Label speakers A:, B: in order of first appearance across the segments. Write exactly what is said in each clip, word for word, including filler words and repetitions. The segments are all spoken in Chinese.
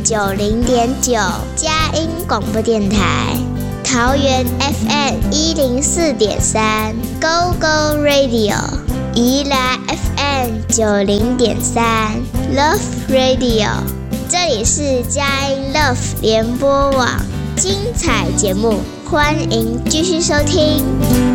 A: 九零点九，佳音广播电台，桃园 F M 一零四点三 ，Go Go Radio， 宜兰 F M 九零点三 ，Love Radio， 这里是佳音 Love 联播网，精彩节目，欢迎继续收听。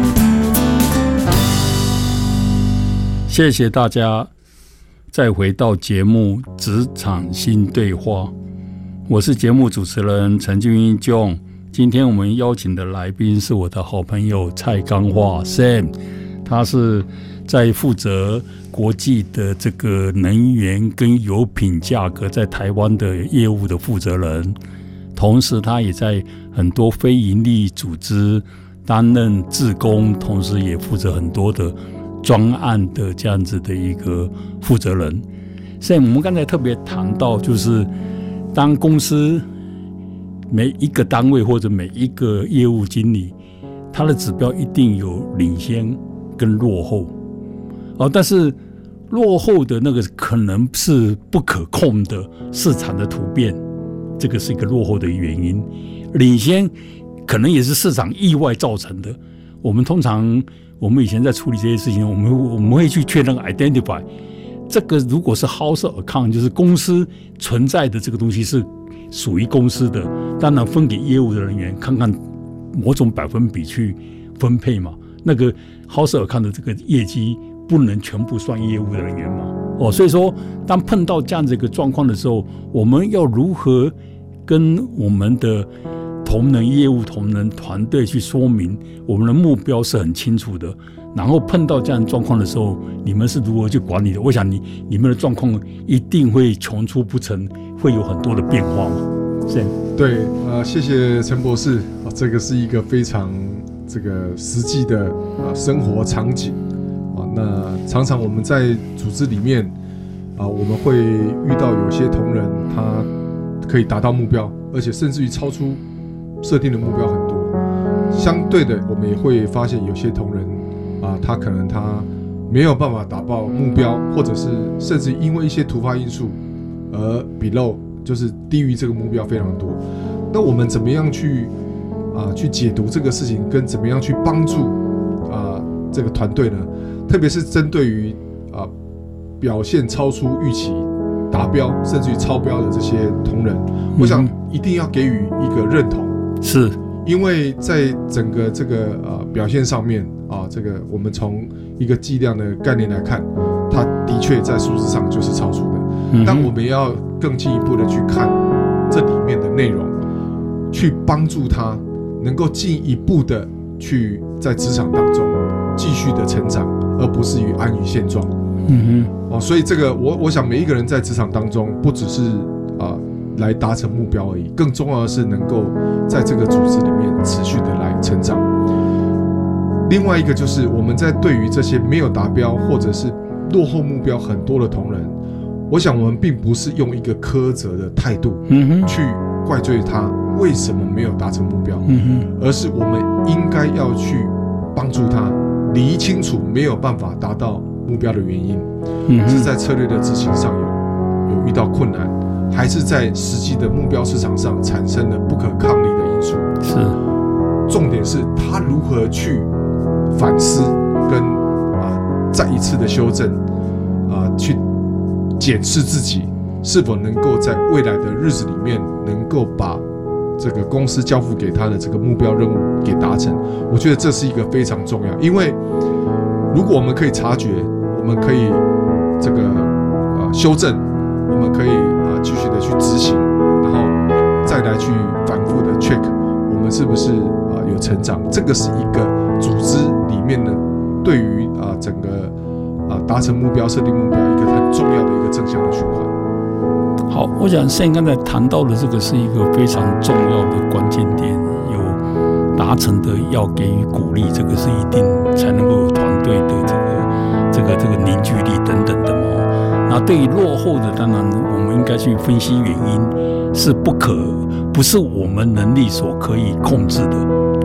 B: 谢谢大家，再回到节目《职场新对话》，我是节目主持人陈俊英 John。今天我们邀请的来宾是我的好朋友蔡刚化 Sam， 他是在负责国际的这个能源跟油品价格在台湾的业务的负责人，同时他也在很多非营利组织担任志工，同时也负责很多的专案的这样子的一个负责人。所以我们刚才特别谈到，就是当公司每一个单位或者每一个业务经理，他的指标一定有领先跟落后，哦，但是落后的那个可能是不可控的市场的突变，这个是一个落后的原因。领先可能也是市场意外造成的。我们通常我们以前在处理这些事情，我们我们会去确认 identify 这个如果是 house account， 就是公司存在的这个东西是属于公司的，当然分给业务的人员，看看某种百分比去分配嘛。那个 house account 的这个业绩不能全部算业务的人员嘛。哦，所以说当碰到这样子一个状况的时候，我们要如何跟我们的同仁业务同仁团队去说明我们的目标是很清楚的，然后碰到这样的状况的时候，你们是如何去管理的？我想你你们的状况一定会穷出不成，会有很多的变化嘛。是，
C: 对，呃，谢谢陈博士，啊，这个是一个非常这个实际的啊生活场景啊。那常常我们在组织里面啊，我们会遇到有些同仁他可以达到目标，而且甚至于超出设定的目标很多。相对的，我们也会发现有些同仁啊，他可能他没有办法达到目标，或者是甚至因为一些突发因素而 below， 就是低于这个目标非常多。那我们怎么样去啊去解读这个事情，跟怎么样去帮助啊这个团队呢？特别是针对于啊表现超出预期、达标甚至于超标的这些同仁，我想一定要给予一个认同。
B: 是，因
C: 为在整个这个呃表现上面啊，这个我们从一个计量的概念来看，它的确在数字上就是超出的。嗯、但我们也要更进一步的去看这里面的内容，去帮助他能够进一步的去在职场当中继续的成长，而不是于安于现状。嗯哼，哦，所以这个我我想每一个人在职场当中，不只是啊。来达成目标而已，更重要的是能够在这个组织里面持续的来成长。另外一个就是我们在对于这些没有达标或者是落后目标很多的同仁，我想我们并不是用一个苛责的态度去怪罪他为什么没有达成目标，而是我们应该要去帮助他理清楚没有办法达到目标的原因，是在策略的执行上有有遇到困难，还是在实际的目标市场上产生了不可抗力的因素？是，重点是他如何去反思跟啊再一次的修正啊，去检视自己是否能够在未来的日子里面能够把这个公司交付给他的这个目标任务给达成。我觉得这是一个非常重要，因为如果我们可以察觉，我们可以这个呃修正，我们可以啊继续的去执行，然后再来去反复的 check 我们是不是啊有成长。这个是一个组织里面呢对于啊整个啊达成目标、设定目标一个很重要的一个正向的循环。
B: 好，我想现在刚才谈到的这个是一个非常重要的关键点，有达成的要给予鼓励，这个是一定才能够有团队的这个这个这个凝聚力等等的嘛。那对于落后的，当然我们应该去分析原因，是不可不是我们能力所可以控制的，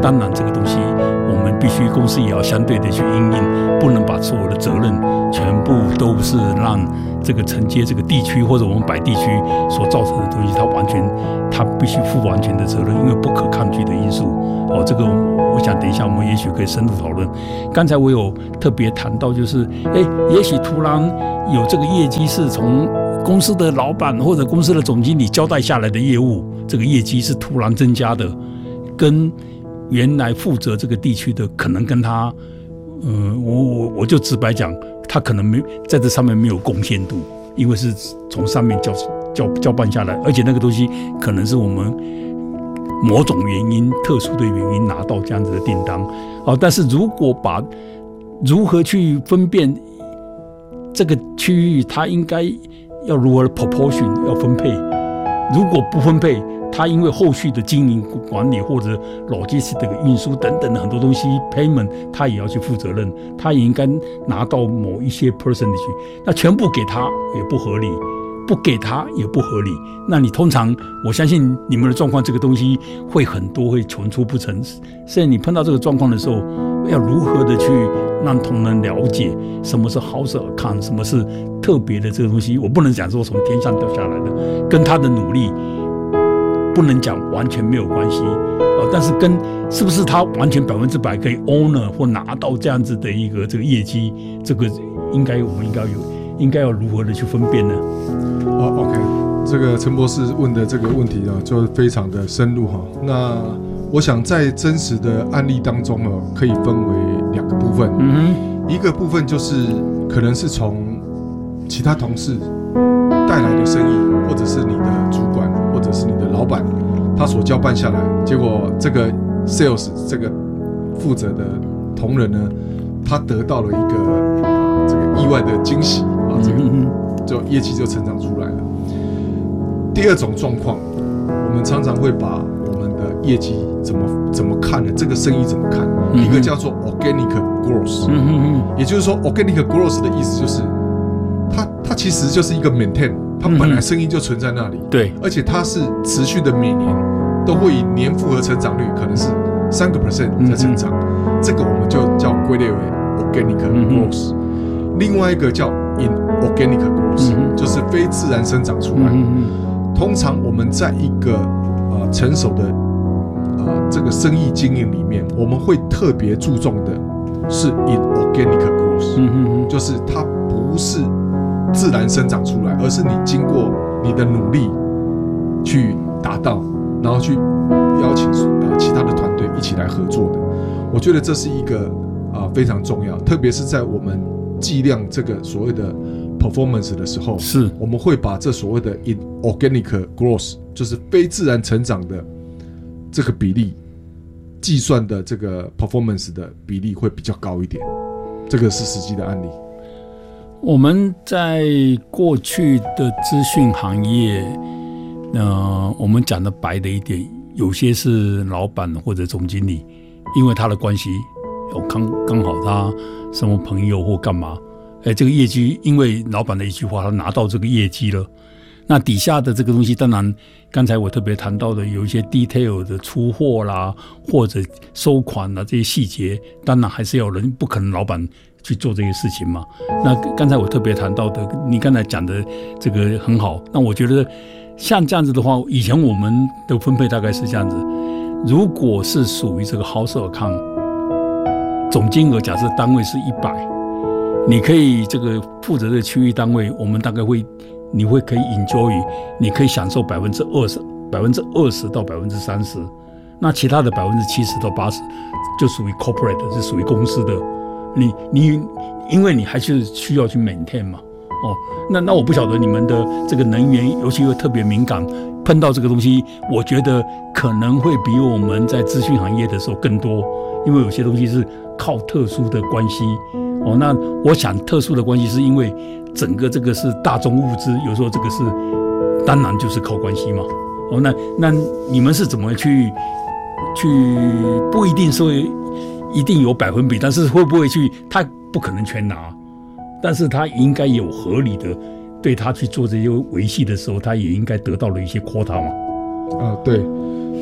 B: 当然这个东西我们必须公司也要相对的去因应，不能把所有的责任全部都是让这个承接这个地区或者我们摆地区所造成的东西，它完全它必须负完全的责任，因为不可抗拒的因素。哦，这个我想等一下我们也许可以深入讨论。刚才我有特别谈到，就是哎，也许突然有这个业绩是从公司的老板或者公司的总经理交代下来的业务，这个业绩是突然增加的，跟原来负责这个地区的可能跟他，呃，我我我就直白讲，他可能没在这上面没有贡献度，因为是从上面交交交办下来，而且那个东西可能是我们某种原因、特殊的原因拿到这样子的订单。哦，但是如果把如何去分辨这个区域，它应该要如何的 proportion 要分配，如果不分配，它因为后续的经营管理或者 logistics 的运输等等的很多东西 payment， 它也要去负责任，它也应该拿到某一些 percentage， 那全部给他也不合理，不给他也不合理。那你通常我相信你们的状况，这个东西会很多会层出不穷，所以你碰到这个状况的时候，要如何的去让同仁了解什么是 house account， 什么是特别的这个东西。我不能讲说从天上掉下来的，跟他的努力不能讲完全没有关系，呃，但是跟是不是他完全百分之百可以 owner 或拿到这样子的一个这个业绩，这个应该我们应该有应该要如何的去分辨呢？
C: 哦 ，OK， 这个陈博士问的这个问题呢，就非常的深入哈。那我想在真实的案例当中呢，可以分为两个部分。嗯哼，一个部分就是可能是从其他同事带来的生意，或者是你的主管，或者是你的老板，他所交办下来，结果这个 sales 这个负责的同仁呢，他得到了一个、呃、这个意外的惊喜啊，这个就业绩就成长出来了。第二种状况，我们常常会把我们的业绩怎么怎么看呢？这个生意怎么看？嗯、一个叫做 organic growth，、嗯、也就是说 organic growth 的意思就是它它其实就是一个 maintain， 它本来生意就存在那里，对、嗯，而且它是持续的，每年都会以年复合成长率可能是三个 percent 在成长、嗯，这个我们就叫归类为 organic growth、嗯。另外一个叫 inorganic growth，、嗯、就是非自然生长出来。嗯、通常我们在一个呃成熟的呃这个生意经营里面，我们会特别注重的是 inorganic growth，、嗯、就是它不是自然生长出来，而是你经过你的努力去达到，然后去邀请呃其他的团队一起来合作的。我觉得这是一个啊、呃、非常重要，特别是在我们计量这个所谓的 performance 的时候，是我们会把这所谓的 inorganic growth， 就是非自然成长的这个比例计算的这个 performance 的比例会比较高一点。这个是实际的案例。
B: 我们在过去的资讯行业，呃，我们讲的白的一点，有些是老板或者总经理，因为他的关系，刚刚好他什么朋友或干嘛，哎，这个业绩，因为老板的一句话，他拿到这个业绩了。那底下的这个东西，当然刚才我特别谈到的，有一些 detail 的出货啦，或者收款啦这些细节，当然还是有人，不可能老板去做这些事情嘛。那刚才我特别谈到的，你刚才讲的这个很好。那我觉得像这样子的话，以前我们的分配大概是这样子：如果是属于这个 house account， 总金额假设单位是一百，你可以这个负责的区域单位，我们大概会。你会可以 enjoy， 你可以享受百分之二十、百分之二十到百分之三十，那其他的百分之七十到八十就属于 corporate， 是属于公司的。你你因为你还是需要去 maintain 嘛，哦，那那我不晓得你们的这个能源，尤其又特别敏感，碰到这个东西，我觉得可能会比我们在资讯行业的时候更多，因为有些东西是靠特殊的关系。哦，那我想特殊的关系是因为整个这个是大众物资，有时候这个是当然就是靠关系嘛。哦，那那你们是怎么去去不一定说一定有百分比，但是会不会去他不可能全拿，但是他应该有合理的对他去做这些维系的时候，他也应该得到了一些 quota 嘛。
C: 啊，对，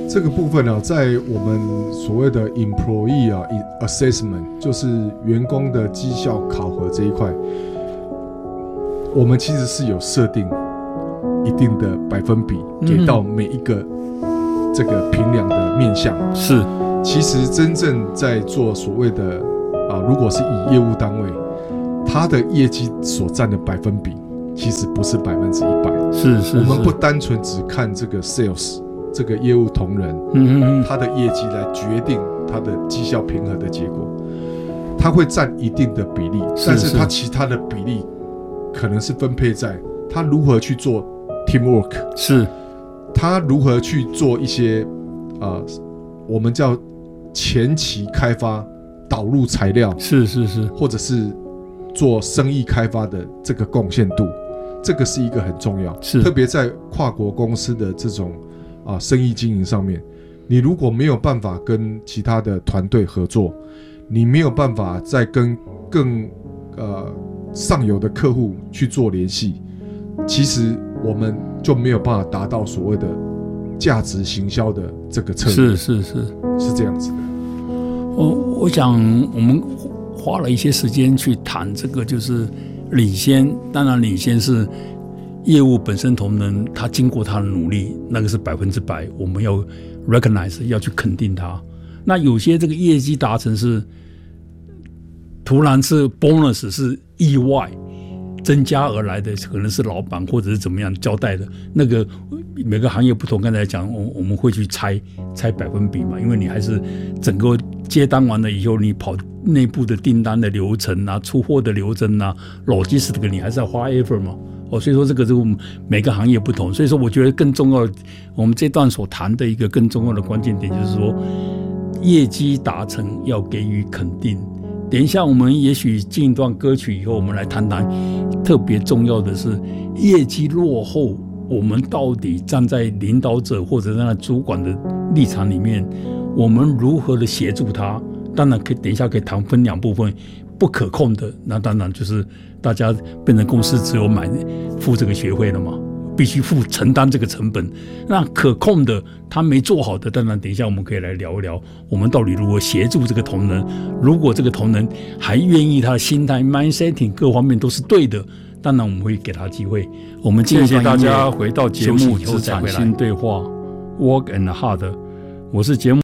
C: 这个部分呢、啊，在我们所谓的 employee 啊 assessment， 就是员工的绩效考核这一块，我们其实是有设定一定的百分比给到每一个这个评量的面向。
B: 是，
C: 其实真正在做所谓的啊，如果是以业务单位，它的业绩所占的百分比，其实不是百分之一百。
B: 是是，
C: 我们不单纯只看这个 sales。这个业务同仁，
B: 嗯嗯嗯，
C: 他的业绩来决定他的绩效评核的结果，他会占一定的比例，是但是他其他的比例可能是分配在他如何去做 teamwork，
B: 是，
C: 他如何去做一些呃，我们叫前期开发、导入材料，
B: 是是是，
C: 或者是做生意开发的这个贡献度，这个是一个很重要，
B: 是，
C: 特别在跨国公司的这种。啊，生意经营上面，你如果没有办法跟其他的团队合作，你没有办法再跟更呃上游的客户去做联系，其实我们就没有办法达到所谓的价值行销的这个策略。
B: 是是是，
C: 是这样子的。
B: 我我想我们花了一些时间去谈这个，就是领先，当然领先是。业务本身同仁，他经过他的努力，那个是百分之百，我们要 recognize， 要去肯定他。那有些这个业绩达成是突然是 bonus 是意外增加而来的，可能是老板或者是怎么样交代的。那个每个行业不同，刚才讲，我我们会去猜猜百分比嘛，因为你还是整个接单完了以后，你跑内部的订单的流程啊，出货的流程啊 ，logistics 你还是要花 effort 嘛。哦，所以说这个是我们每个行业不同，所以说我觉得更重要的，我们这段所谈的一个更重要的关键点就是说，业绩达成要给予肯定。等一下我们也许进一段歌曲以后，我们来谈谈特别重要的是业绩落后，我们到底站在领导者或者站在主管的立场里面，我们如何的协助他？当然可以，等一下可以谈分两部分。不可控的，那当然就是大家变成公司只有买付这个学费了嘛，必须付承担这个成本。那可控的，他没做好的，当然等一下我们可以来聊一聊，我们到底如何协助这个同仁。如果这个同仁还愿意，他的心态、mindsetting 各方面都是对的，当然我们会给他机会。我们谢谢大家回到节目职场新对话 Work and Hard， 我是节目。